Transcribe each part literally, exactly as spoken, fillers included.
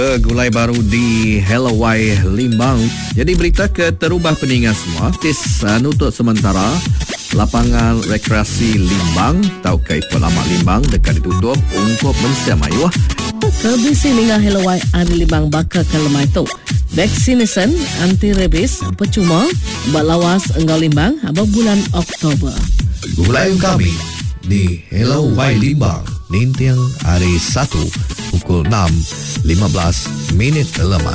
Gulai baru di Hello Y Limbang. Jadi berita ke terubah peningat semua. Tis uh, nutup sementara lapangan rekreasi Limbang tau ke Ipoh Lama Limbang dekat ditutup untuk mensiam ayuh. Kebisi ninga Hello Y Ari Limbang bakal ke lemai tu. Vaksinasi anti rabies percuma balawas engkau Limbang aba bulan Oktober. Gulai kami di Hello Y Limbang Nintiang hari satu pukul enam lima belas minit lemai.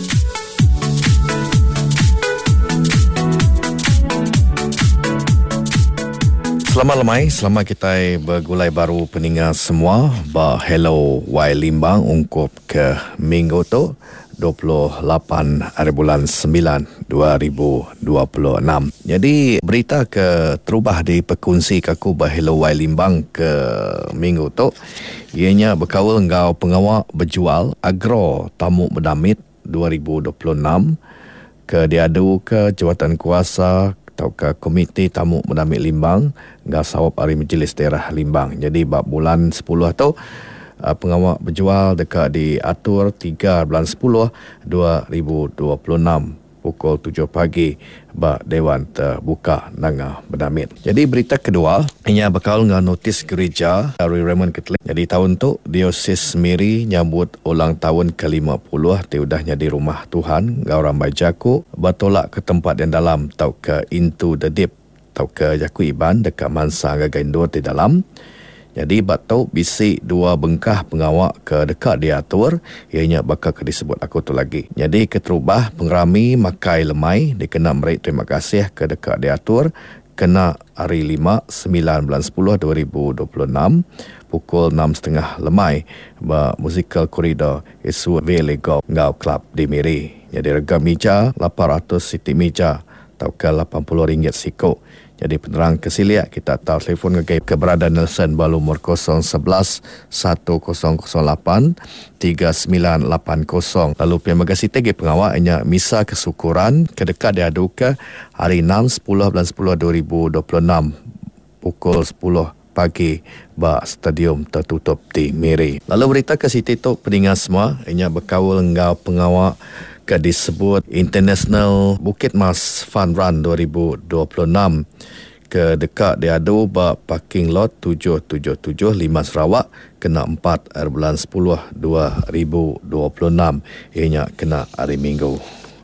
Selamat lemai, selamat kita bergulai baru peningat semua ba Hello Y Limbang ungkup ke minggu tu dua puluh lapan hari bulan sembilan dua ribu dua puluh enam. Jadi berita ke terubah di perkongsi kaku ba Hello Y Limbang ke minggu tu ianya berkawal engkau pengawal berjual agro tamu berdamit dua ribu dua puluh enam ke diadu ke jawatan kuasa atau ke komiti tamu berdamit Limbang engkau sawab hari majlis daerah Limbang. Jadi bab bulan sepuluh tu Uh, pengawal berjual dekat diatur tiga bulan sepuluh dua ribu dua puluh enam pukul tujuh pagi ba Dewan Terbuka Nanga Berdamit. Jadi berita kedua ia bakal dengan notis gereja dari Raymond Catholic. Jadi tahun tu Diosis Miri nyambut ulang tahun ke lima puluh diudahnya di rumah Tuhan ngau ramai jaku bertolak ke tempat yang dalam tau ke Into the Deep tau ke Jaku Iban dekat Mansa Gagaindur di dalam. Jadi batau bisi dua bengkah pengawak ke dekat diatur ianya bakal ke disebut aku tu lagi. Jadi keterubah pengerami makai lemai dikena merik terima kasih ke dekat diatur kena hari lima sembilan bulan sepuluh dua ribu dua puluh enam pukul enam tiga puluh lemai ba musical corridor isu Velego ngau club di Miri. Jadi harga meja lapan ratus siti meja atau ke lapan puluh ringgit siko. Jadi penerang kesiliak kita tahu telefon ke keberadaan Nelson balu nomor kosong sebelas satu kosong kosong lapan tiga sembilan lapan kosong. Lalu pihak magasi tegi pengawal hanya misa kesyukuran kedekat diadu ke hari enam sepuluh bulan sepuluh dua ribu dua puluh enam pukul sepuluh pagi ba stadium tertutup di Miri. Lalu berita ke Siti Tok peningat semua hanya berkawal engkau pengawal ke disebut International Bukit Mas Fun Run dua ribu dua puluh enam ke dekat diadu ba parking lot tujuh tujuh tujuh lima Sarawak kena empat hari bulan sepuluh dua ribu dua puluh enam ianya kena hari Minggu.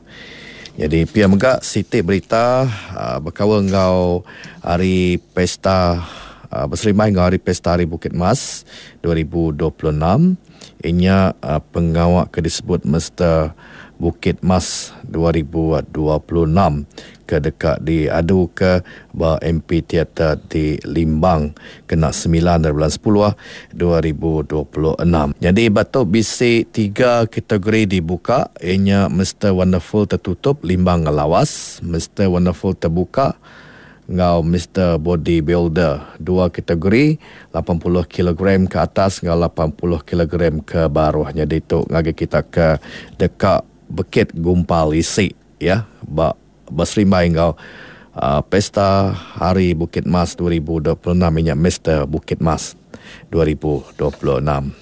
Jadi pihak megak Siti berita uh, berkawal engkau hari pesta uh, berserimai engkau hari pesta hari Bukit Mas dua ribu dua puluh enam ianya uh, pengawak ke disebut Mister Bukit Mas dua ribu dua puluh enam ke dekat diadu ke ba M P Theater di Limbang kena sembilan dari bulan sepuluh dua ribu dua puluh enam. Jadi batuk bisi tiga kategori dibuka ianya Mister Wonderful tertutup Limbang ngelawas, Mister Wonderful terbuka ngau Mister Bodybuilder dua kategori lapan puluh kilogram ke atas ngau lapan puluh kilogram ke bawah. Jadi tu ngagi kita ke dekat Bukit Gumpal isi ya ba basrimai ngau uh, pesta hari Bukit Mas dua ribu dua puluh enam inya Mister Bukit Mas dua ribu dua puluh enam.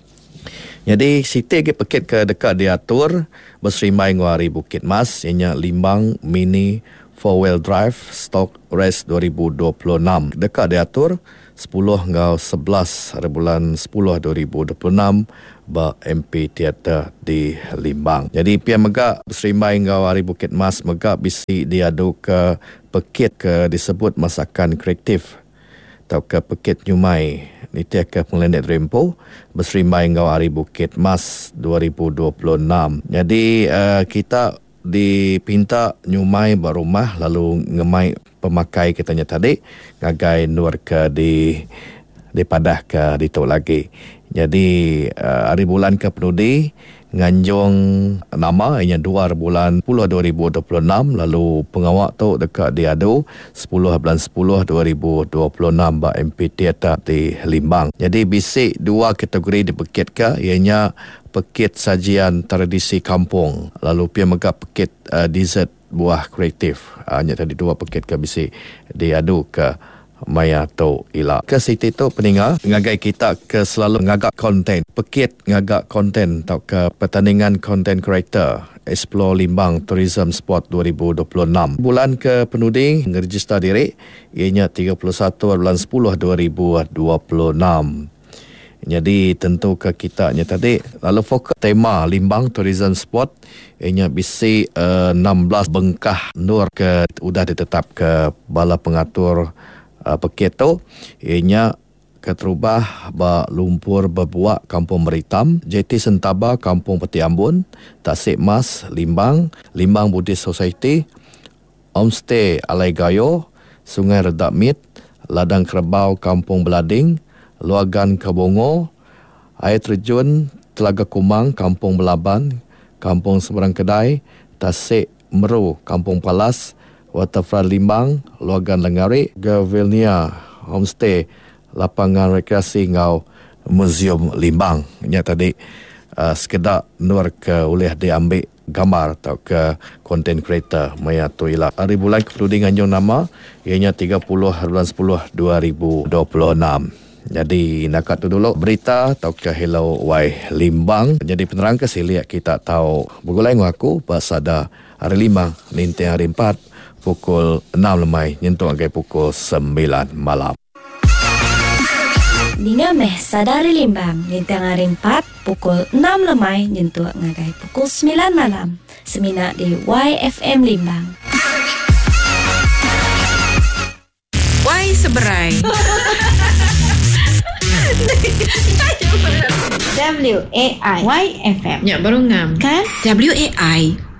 Jadi Siti ke pekit ke dekat diatur basrimai ngau hari Bukit Mas inya Limbang Mini four wheel drive stock race dua ribu dua puluh enam dekat diatur sepuluh ngau sebelas hari bulan sepuluh dua ribu dua puluh enam ba M P Theater di Limbang. Jadi pihak megak bersrimai ngau hari Bukit Mas megak bisi diadu ke pekit ke disebut masakan kreatif atau ke pekit nyumai niti ke Penglendet Rempo bersrimai ngau hari Bukit Mas dua ribu dua puluh enam. Jadi uh, kita dipinta nyumai berumah lalu ngemai pemakai kitanya tadi ngagai nur ke di dipadah ke ditok lagi. Jadi uh, hari bulan ke penudi nganjung nama ianya dua bulan sepuluh dua ribu dua puluh enam lalu pengawak tu dekat diadu sepuluh bulan sepuluh dua ribu dua puluh enam ba M P Theater di Limbang. Jadi bisik dua kategori dipekit ke ianya pekit sajian tradisi kampung lalu pihak megak pekit uh, dessert buah kreatif. Hanya uh, tadi dua pekit ke bisik diadu ke maya tu ila ke siti tu peninggal ngagai kita ke selalu ngagak konten pekit ngagak konten atau ke pertandingan content creator Explore Limbang Tourism Sport dua ribu dua puluh enam. Bulan ke penuding ngeregister diri ianya tiga puluh satu bulan sepuluh dua ribu dua puluh enam. Jadi tentu ke kita nya tadi lalu fokus tema Limbang Tourism Sport ianya bisi uh, enam belas bengkah nur ke sudah ditetap ke bala pengatur uh, pekit tu ianya keterubah ba lumpur berbuak Kampung Meritam, J T Sentaba Kampung Peti Ambon, Tasik Mas Limbang, Limbang Buddhist Society, Homestay Alai Gayo, Sungai Redap Mit, Ladang Kerbau Kampung Belading, Luagan Kabongo, Air Terjun Telaga Kumang Kampung Belaban, Kampung Seberang Kedai, Tasik Meru Kampung Palas, Waterfront Limbang, Luagan Lengarik, Gavilnia Homestay, Lapangan Rekreasi Ngau Museum Limbang. Nya tadi uh, sekedar nur ke oleh diambil gambar atau ke content creator maya tu ialah hari bulan kepenudingan yang nama ianya tiga puluh bulan sepuluh dua ribu dua puluh enam. Jadi nak tu dulu berita atau ke Hello Y Limbang. Jadi penerang ke siliak kita tahu bergulai dengan aku pasada hari lima ninteng hari empat pukul enam lemai nyentuh agai pukul sembilan malam. Ninga meh sadari Limbang ninteng hari empat pukul enam lemai nyentuh ngagai pukul sembilan malam. Semina di Y F M Limbang. Y Seberai. W A I Y F M. Ya, baru ngam. Kan? W A I